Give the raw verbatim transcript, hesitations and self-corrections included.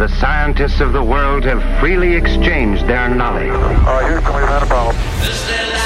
the scientists of the world have freely exchanged their knowledge. Uh, Houston, we've had a problem.